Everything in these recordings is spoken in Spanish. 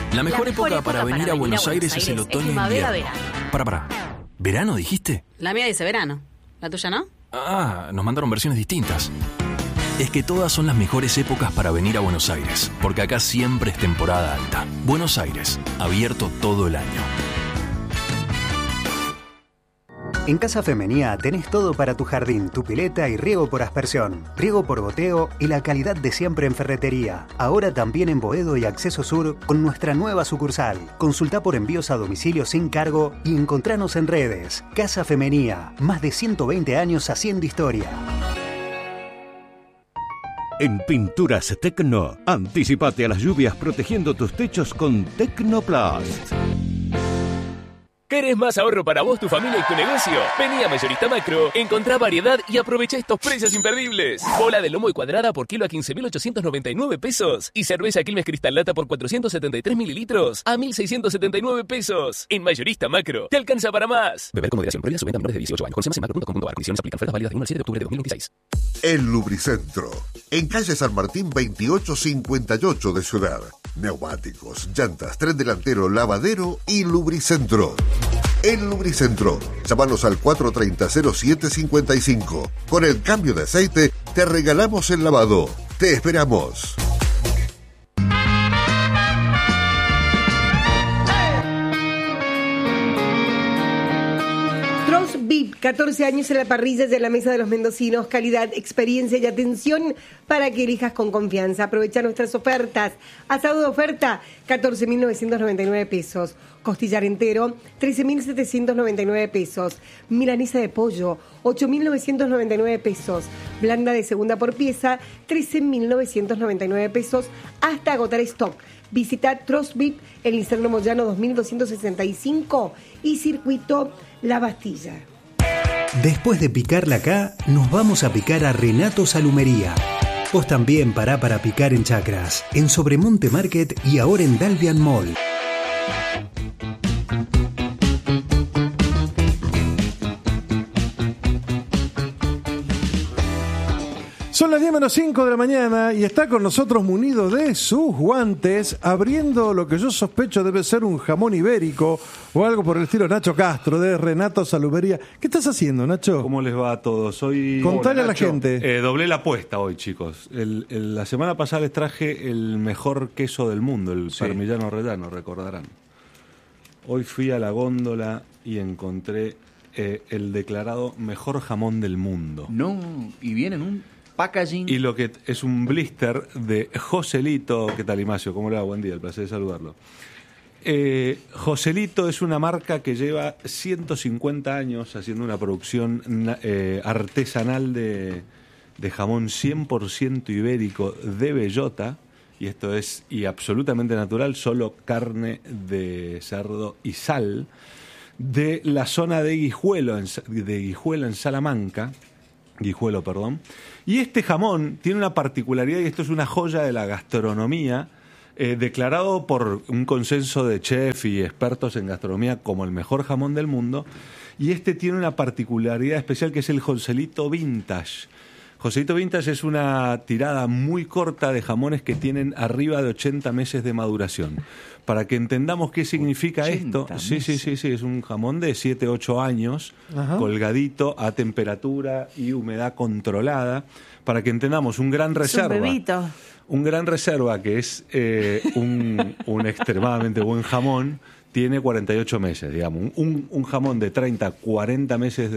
La mejor época para venir a Buenos Aires es el otoño e invierno. Para. ¿Verano dijiste? La mía dice verano. ¿La tuya no? Ah, nos mandaron versiones distintas. Es que todas son las mejores épocas para venir a Buenos Aires, porque acá siempre es temporada alta. Buenos Aires, abierto todo el año. En Casa Femenía tenés todo para tu jardín, tu pileta y riego por aspersión, riego por goteo y la calidad de siempre en ferretería. Ahora también en Boedo y Acceso Sur con nuestra nueva sucursal. Consultá por envíos a domicilio sin cargo y encontranos en redes. Casa Femenía, más de 120 años haciendo historia. En Pinturas Tecno, anticipate a las lluvias protegiendo tus techos con Tecnoplast. ¿Querés más ahorro para vos, tu familia y tu negocio? Vení a Mayorista Macro, encontrá variedad y aprovecha estos precios imperdibles. Bola de lomo y cuadrada por kilo a 15.899 pesos. Y cerveza Quilmes Cristal Lata por 473 mililitros a 1.679 pesos. En Mayorista Macro, te alcanza para más. Beber con moderación, prohibida su venta a menores de 18 años. Consume en macro.com.ar. Condiciones aplican. Ofertas válidas del 1 al 7 de octubre de 2026. El Lubricentro, en calle San Martín 2858 de Ciudad. Neumáticos, llantas, tren delantero, lavadero y Lubricentro. El Lubricentro. Llámanos al 430-0755. Con el cambio de aceite te regalamos el lavado. Te esperamos. VIP, 14 años en la parrilla de la Mesa de los Mendocinos, calidad, experiencia y atención para que elijas con confianza. Aprovecha nuestras ofertas. Asado de oferta, 14.999 pesos. Costillar entero, 13.799 pesos. Milanesa de pollo, 8.999 pesos. Blanda de segunda por pieza, 13.999 pesos hasta agotar stock. Visita Trost VIP en Inserno Moyano 2265 y Circuito La Bastilla. Después de picarla acá, nos vamos a picar a Renato Salumería. Vos también pará para picar en Chacras, en Sobremonte Market y ahora en Dalvian Mall. Son las 10:05 de la mañana y está con nosotros munido de sus guantes, abriendo lo que yo sospecho debe ser un jamón ibérico o algo por el estilo, Nacho Castro, de Renato Salumería. ¿Qué estás haciendo, Nacho? ¿Cómo les va a todos? Hoy Contale a la gente. Doblé la apuesta hoy, chicos. La semana pasada les traje el mejor queso del mundo, el parmigiano reggiano, recordarán. Hoy fui a la góndola y encontré el declarado mejor jamón del mundo. No, y viene en un packaging. Y lo que es un blister de Joselito. ¿Qué tal, Imacio? ¿Cómo le va? Buen día, el placer de saludarlo. Joselito es una marca que lleva 150 años haciendo una producción artesanal de jamón 100% ibérico de bellota. Y esto es absolutamente natural, solo carne de cerdo y sal, de la zona de Guijuelo en Salamanca. Guijuelo, perdón. Y este jamón tiene una particularidad, y esto es una joya de la gastronomía, declarado por un consenso de chefs y expertos en gastronomía como el mejor jamón del mundo. Y este tiene una particularidad especial que es el Joselito Vintage. Joselito Vintage es una tirada muy corta de jamones que tienen arriba de 80 meses de maduración. Para que entendamos qué significa esto, sí, es un jamón de 7-8 años, colgadito a temperatura y humedad controlada, para que entendamos un gran reserva. Es un bebito. Un gran reserva que es un extremadamente buen jamón, tiene 48 meses, digamos. Un jamón de 30-40 meses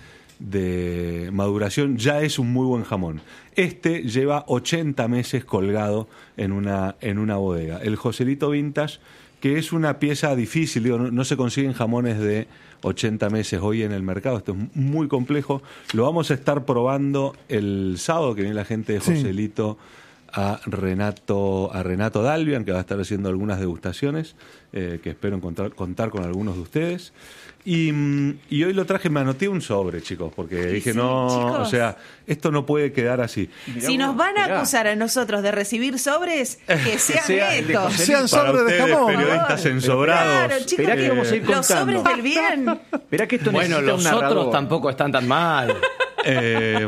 de maduración ya es un muy buen jamón. Este lleva 80 meses colgado en una bodega. El Joselito Vintage, que es una pieza difícil, digo, no se consiguen jamones de 80 meses hoy en el mercado, esto es muy complejo. Lo vamos a estar probando el sábado, que viene la gente de Joselito a Renato Dalvian, que va a estar haciendo algunas degustaciones, que espero contar con algunos de ustedes. Y hoy lo traje, me anoté un sobre, chicos, porque dije, chicos, o sea, esto no puede quedar así. Si nos van a acusar a nosotros de recibir sobres, que sean estos. Sean sobres de jamón. Periodistas ensobrados. Claro, chicos, Esperá que vamos a ir los contando. sobres del bien. Esperá que esto bueno, necesita los un narrador. otros tampoco están tan mal.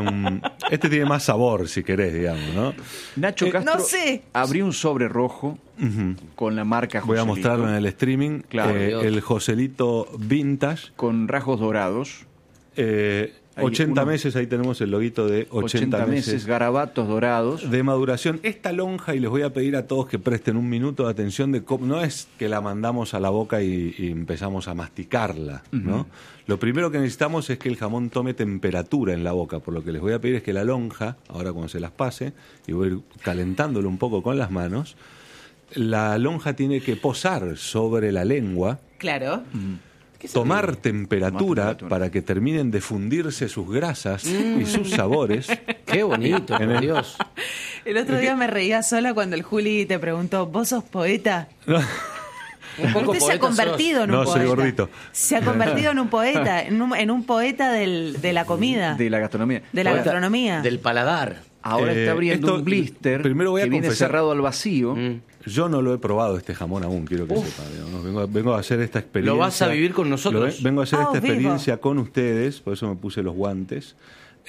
Este tiene más sabor, si querés, digamos, ¿no? Nacho Castro no sé. abrió un sobre rojo con la marca Joselito. Voy a mostrarlo en el streaming. Claro. El Joselito Vintage. Con rasgos dorados. 80 meses, ahí tenemos el loguito de 80 meses. Garabatos dorados. De maduración. Esta lonja, y les voy a pedir a todos que presten un minuto de atención, no es que la mandamos a la boca y empezamos a masticarla, ¿no? Lo primero que necesitamos es que el jamón tome temperatura en la boca, por lo que les voy a pedir es que la lonja, ahora cuando se las pase, y voy a ir calentándolo un poco con las manos, la lonja tiene que posar sobre la lengua. Claro. Tomar temperatura para que terminen de fundirse sus grasas y sus sabores. Qué bonito, por Dios. El otro día me reía sola cuando el Juli te preguntó, ¿vos sos poeta? Un poco Usted se ha convertido en un poeta. No, soy gordito. Se ha convertido en un poeta, en un poeta de la comida. De la gastronomía. De la gastronomía. Del paladar. Ahora está abriendo un blister primero voy a que viene confesar, cerrado al vacío. Yo no lo he probado este jamón aún, quiero que sepa. Digamos. Vengo a hacer esta experiencia. ¿Lo vas a vivir con nosotros? Vengo a hacer esta experiencia con ustedes, por eso me puse los guantes.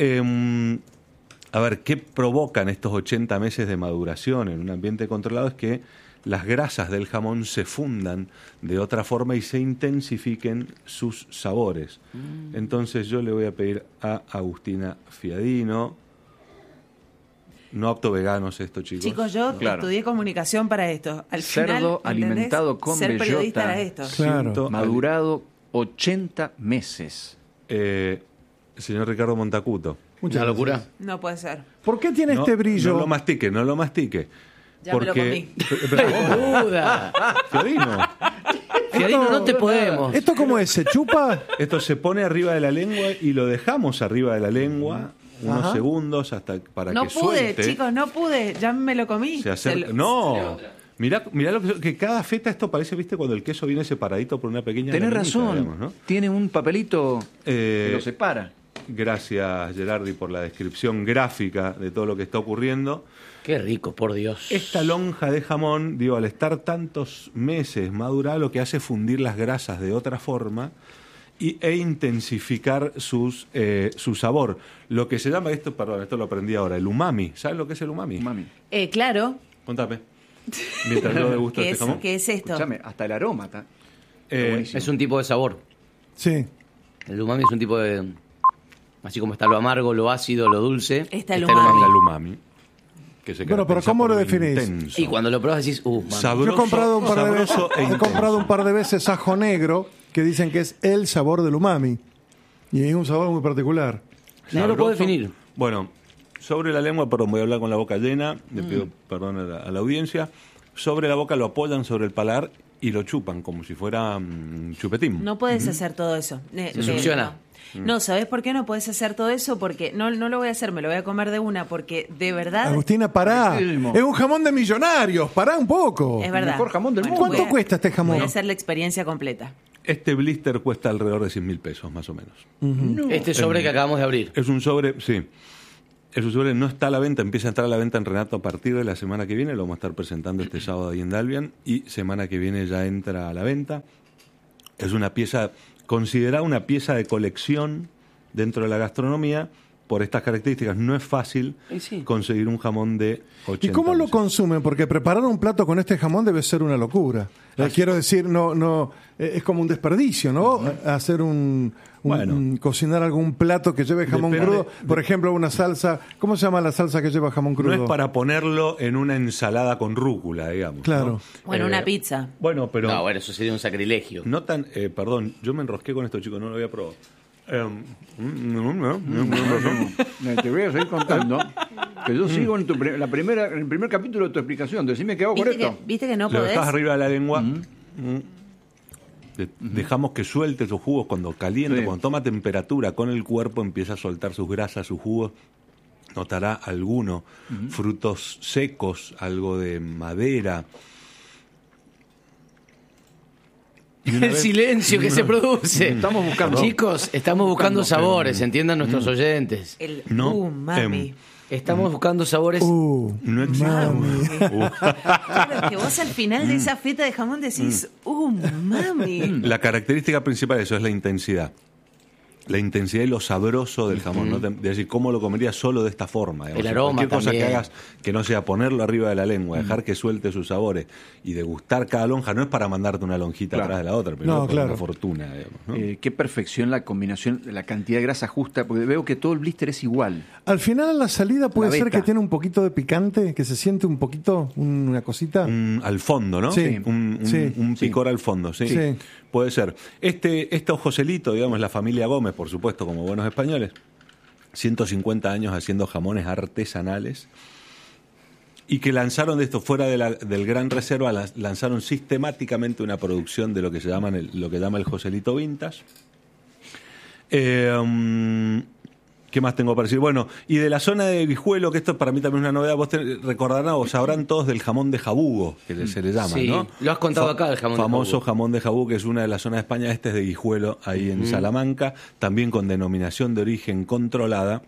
A ver, ¿qué provocan estos 80 meses de maduración en un ambiente controlado? Es que las grasas del jamón se fundan de otra forma y se intensifiquen sus sabores. Entonces yo le voy a pedir a Agustina Fiadino. No apto veganos esto, chicos. Chicos, yo estudié comunicación para esto. Al Cerdo final, alimentado con ser periodista bellota. era esto. Claro. Madurado 80 meses. Señor Ricardo Montacuto. Una locura. No puede ser. ¿Por qué tiene este brillo? No lo mastique. Ya me lo comí. ¡Duda! Fiadino, no te podemos. ¿Esto cómo es? ¿Se chupa? Esto se pone arriba de la lengua y lo dejamos arriba de la lengua unos segundos hasta para que suelte. Chicos, no pude. Ya me lo comí. No. Mirá que cada feta, esto parece, viste, cuando el queso viene separadito por una pequeña Tenés laminita, razón. digamos, ¿no? Tiene un papelito que lo separa. Gracias, Gerardi, por la descripción gráfica de todo lo que está ocurriendo. Qué rico, por Dios. Esta lonja de jamón, al estar tantos meses madurada, lo que hace es fundir las grasas de otra forma e intensificar su sabor. Lo que se llama esto lo aprendí ahora, el umami. ¿Sabes lo que es el umami? Claro. Contame. Mientras yo degusto este jamón. ¿Qué es esto? Escuchame, hasta el aroma está. Es un tipo de sabor. Sí. El umami es un tipo de... Así como está lo amargo, lo ácido, lo dulce. Está el umami. El umami. Bueno, pero ¿cómo lo definís? Y cuando lo pruebas decís, sabroso, yo he comprado un par de veces ajo negro, que dicen que es el sabor del umami. Y es un sabor muy particular. No lo puedo definir. Bueno, sobre la lengua, perdón, voy a hablar con la boca llena, le pido perdón a la audiencia. Sobre la boca lo apoyan sobre el paladar y lo chupan como si fuera chupetín. No puedes hacer todo eso. Se succiona. No, ¿sabés por qué no puedes hacer todo eso? Porque no lo voy a hacer, me lo voy a comer de una, porque de verdad... Agustina, pará. Es un jamón de millonarios, pará un poco. Es verdad. El mejor jamón del mundo. ¿Cuánto cuesta este jamón? Voy a hacer la experiencia completa. Este blister cuesta alrededor de 100.000 pesos, más o menos. No. Este sobre que acabamos de abrir. Es un sobre, sí. Es un sobre, no está a la venta, empieza a entrar a la venta en Renato a partir de la semana que viene. Lo vamos a estar presentando este sábado ahí en Dalvian. Y semana que viene ya entra a la venta. Es una pieza, considerada una pieza de colección dentro de la gastronomía. Por estas características no es fácil conseguir un jamón de 80 ¿Y cómo lo pesos. consumen? Porque preparar un plato con este jamón debe ser una locura. Quiero decir, no es como un desperdicio, ¿no? Hacer cocinar algún plato que lleve jamón crudo. Por ejemplo, una salsa. ¿Cómo se llama la salsa que lleva jamón crudo? No es para ponerlo en una ensalada con rúcula, digamos. Claro. ¿no? Bueno, una pizza. Bueno, pero... No, bueno, eso sería un sacrilegio. No tan... perdón, yo me enrosqué con esto, chicos, no lo había probado. Te voy a seguir contando que yo sigo en el primer capítulo de tu explicación. Decime que hago correcto. ¿Viste que no Lo podés? dejás arriba de la lengua. Dejamos que suelte sus jugos cuando calienta, cuando toma temperatura con el cuerpo, empieza a soltar sus grasas, sus jugos. Notará algunos frutos secos, algo de madera. El silencio que se produce. Estamos buscando. Chicos, estamos buscando sabores, entiendan nuestros oyentes. El mami. Estamos buscando sabores. No existe. Claro, que vos al final de esa feta de jamón decís, mami. La característica principal de eso es la intensidad. la intensidad y lo sabroso del jamón, ¿no? De decir, ¿cómo lo comerías solo de esta forma? Digamos, el aroma cualquier cosa también. que hagas que no sea ponerlo arriba de la lengua, dejar que suelte sus sabores y degustar cada lonja, no es para mandarte una lonjita atrás de la otra, pero es una fortuna, digamos, ¿no? Qué perfección la combinación, la cantidad de grasa justa, porque veo que todo el blister es igual. Al final, a la salida puede La ser beta. que tiene un poquito de picante, que se siente un poquito, una cosita. Al fondo, ¿no? Sí. Un picor al fondo, sí. Sí. Puede ser. Este Joselito, digamos, la familia Gómez, por supuesto, como buenos españoles, 150 años haciendo jamones artesanales, y que lanzaron de esto fuera del Gran Reserva, lanzaron sistemáticamente una producción de lo que se llama lo que llama el Joselito Vintage. ¿Qué más tengo para decir? Bueno, y de la zona de Guijuelo, que esto para mí también es una novedad, vos recordarán o sabrán todos del jamón de Jabugo, que se le llama, Sí, ¿no? lo has contado acá, el jamón de famoso Jabugo. jamón de Jabugo, que es una de las zonas de España, este es de Guijuelo, ahí en Salamanca, también con denominación de origen controlada.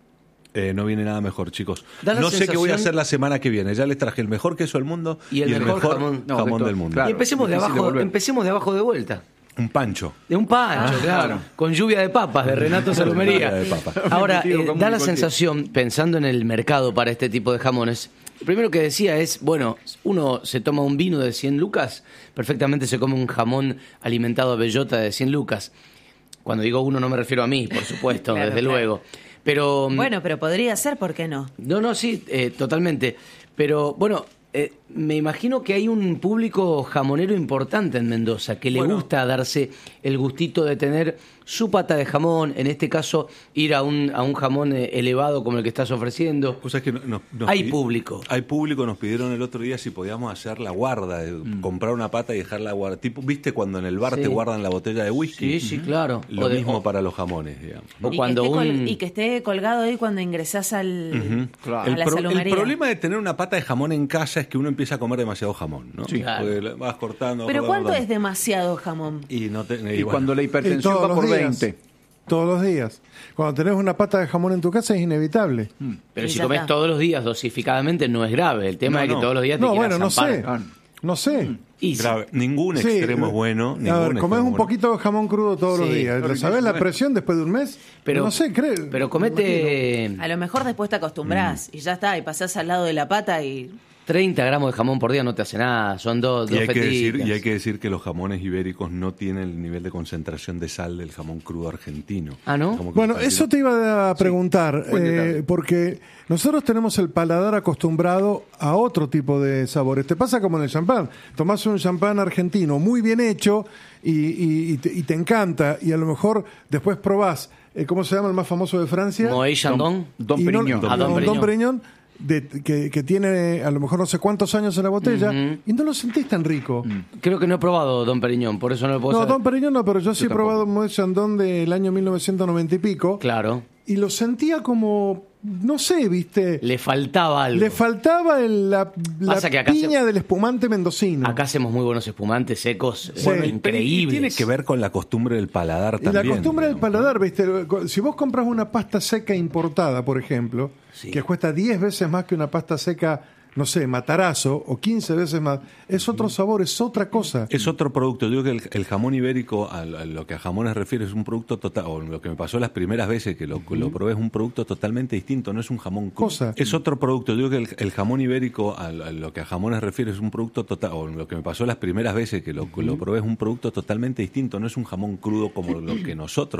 No viene nada mejor, chicos. No sé qué voy a hacer la semana que viene. Ya les traje el mejor queso del mundo y el mejor jamón del mundo. Claro, y empecemos de abajo de vuelta. Un pancho. De un pancho, claro. Con lluvia de papas, de Renato Salomería. Lluvia de papas. Ahora, da la sensación, pensando en el mercado para este tipo de jamones, lo primero que decía es, bueno, uno se toma un vino de 100 lucas, perfectamente se come un jamón alimentado a bellota de 100 lucas. Cuando digo uno no me refiero a mí, por supuesto, Claro, desde claro. luego. Pero, Bueno, pero podría ser, ¿por qué no? no, sí, totalmente. Pero, bueno, me imagino que hay un público jamonero importante en Mendoza que le gusta darse el gustito de tener su pata de jamón, en este caso ir a un jamón elevado como el que estás ofreciendo. Cosas que Hay público. Hay público, nos pidieron el otro día si podíamos hacer la guarda, de comprar una pata y dejarla guardar. Tipo, ¿viste cuando en el bar Sí. te guardan la botella de whisky? Sí, claro. Lo mismo para los jamones, digamos. O Y cuando y que esté colgado ahí cuando ingresás a la El salomería. problema de tener una pata de jamón en casa es que uno empieza a comer demasiado jamón, ¿no? Sí. Claro. Porque vas cortando. Pero cortando, ¿cuánto cortando. es demasiado jamón? Y Y cuando la hipertensión todos va los por días. 20. Todos los días. Cuando tenés una pata de jamón en tu casa es inevitable. Pero Y si ya comes está. todos los días dosificadamente no es grave. El tema es que todos los días te No, quieras bueno, no zampar. sé. No sé. Y sí. Grave. Ningún Sí, extremo es bueno. A ver, ningún comés extremo un es poquito de jamón crudo todos los Sí. días. ¿Lo sabés la presión después de un mes? Pero, no sé, creo. Pero comete A lo mejor después te acostumbrás y ya está, y pasás al lado de la pata y... 30 gramos de jamón por día, no te hace nada. Son dos Y hay, fetitas. y hay que decir que los jamones ibéricos no tienen el nivel de concentración de sal del jamón crudo argentino. Ah, ¿no? El jamón Bueno, crudo eso te iba a preguntar, buen detalle. porque nosotros tenemos el paladar acostumbrado a otro tipo de sabores. Te pasa como en el champán. Tomás un champán argentino muy bien hecho y te encanta, y a lo mejor después probás, ¿cómo se llama el más famoso de Francia? Moët Chandon. Don Y no- Periñón. Ah, Don Don Periñón. Periñón, que tiene a lo mejor no sé cuántos años en la botella, y no lo sentís tan rico. Creo que no he probado Don Periñón, por eso no lo puedo No, saber. Don Periñón no, pero yo sí he tampoco. probado Moët Chandon del año 1990 y pico. Claro. Y lo sentía como, no sé, ¿viste? Le faltaba algo. Le faltaba la Pasa que acá piña del espumante mendocino. Acá hacemos muy buenos espumantes secos, Sí. bueno, Pero increíbles. Y tiene que ver con la costumbre del paladar Y también. la costumbre del digamos, paladar, ¿viste? Si vos compras una pasta seca importada, por ejemplo, Sí. que cuesta 10 veces más que una pasta seca, no sé, Matarazo, o 15 veces más, es otro sabor, es otra cosa. Es otro producto. Yo digo que el jamón ibérico, a lo que a jamones refiere, es un producto total, o lo que me pasó las primeras veces que lo probé, es un producto totalmente distinto, no es un jamón crudo. Cosa. Es otro producto. Yo digo que el jamón ibérico, a lo que a jamones refiere, es un producto total, o lo que me pasó las primeras veces que lo probé, es un producto totalmente distinto, no es un jamón crudo como lo que nosotros